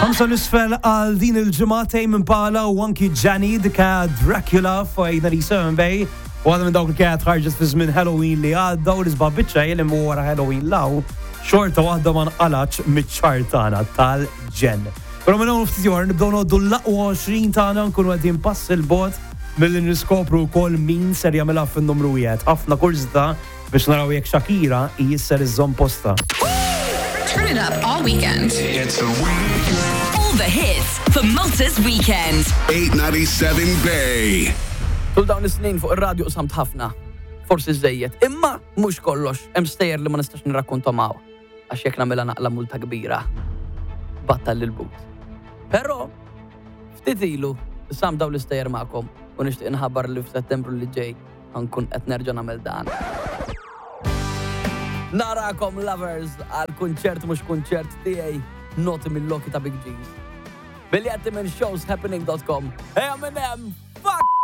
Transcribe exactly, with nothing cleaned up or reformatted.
Ħamsa nisfel għal din il-ġimgħa Tame Impala u anki Gianni dika Dracula f'għajna li Bay. U għadha minn dawk li kienet ħarġet fi żmien Halloween li għadda u l-isba' biċċa jien imma wara Halloween law xorta waħda ma nqalax miċ-ċartana tal-ġen. Però minn hawn ftit jor nibdew noddu l-aqwa għoxrin tagħna nkunu qegħdin pass il-bot milli niskopru wkoll min ser jagħmilha fin-numru wieħed. Ħafna kurzita biex naraw jekk Shakira jisser iżżomm posta. Turn it up all weekend. It's a weekend. All the hits for Malta's weekend. eight ninety-seven Bay. Tul dawn is-snin fuq ir-radju samt ħafna. Forsi żejjed, imma mhux kollox, hemm stejjer li ma nistax nirrakkuntom hawn għax jekk nagħmilha naqla multa kbira. Battal lil but. Però ftit ilu sam daw l-istejjer magħkom u nixtieq inħabbar li f'Settembru li ġej ħankun qed nerġa' nagħmel dan. Narakom lovers għal kunċert mhux kunċert tiegħi noti mill-loki ta' Big G's. Biljetti minn shows happening dot com. Hey, Eminem, fuck!